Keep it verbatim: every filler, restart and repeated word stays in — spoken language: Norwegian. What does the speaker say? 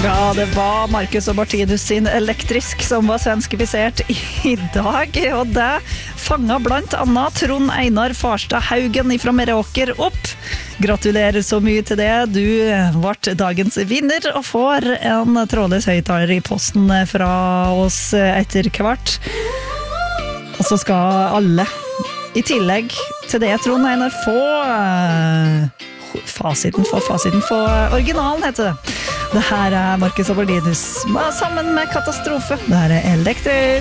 Ja, det var Marcus og Martinus sin Elektrisk som var svenskifisert i dag, og det fanget blant annet Trond Einar Farstad Haugen fra Meråker opp. Gratulerer så mye til det. Du ble dagens vinner og får en trådløs høyttaler i posten fra oss etter hvert. Og så skal alle, i tillegg til det, Trond Einar, få fasiten, få fasiten, få originalen, heter det. Det her er Marcus og Martinus sammen med Katastrofe. Det her er Elektrisk.